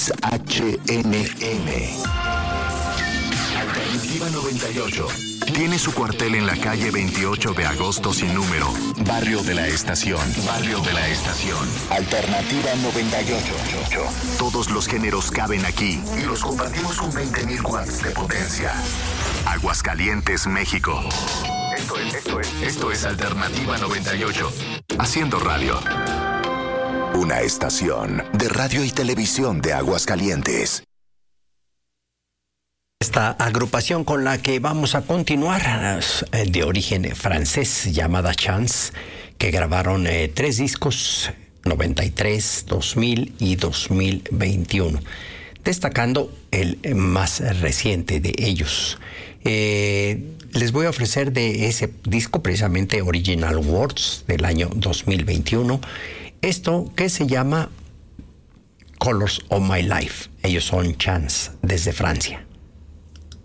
XHNN. Alternativa 98. Tiene su cuartel en la calle 28 de agosto sin número. Barrio de la Estación. Barrio de la Estación. Alternativa 98. Todos los géneros caben aquí y los compartimos con 20.000 watts de potencia. Aguascalientes, México. Esto es Alternativa 98. Haciendo radio. Una estación de radio y televisión de Aguascalientes. Esta agrupación con la que vamos a continuar, de origen francés, llamada Chance, que grabaron 3 discos, 93, 2000 y 2021, destacando el más reciente de ellos. Les voy a ofrecer de ese disco precisamente Original Words del año 2021, esto que se llama Colors of My Life. Ellos son Chance desde Francia.